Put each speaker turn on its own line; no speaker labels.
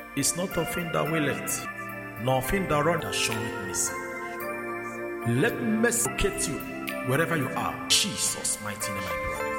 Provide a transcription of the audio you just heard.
It's not of him that willeth, nor of him that runneth that showeth mercy. Let mercy locate you wherever you are. Jesus' mighty name I pray.